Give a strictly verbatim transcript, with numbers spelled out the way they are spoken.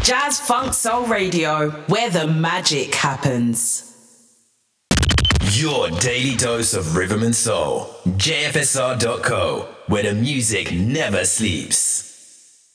Jazz Funk Soul Radio, where the magic happens. Your daily dose of rhythm and soul. J F S R dot co, where the music never sleeps.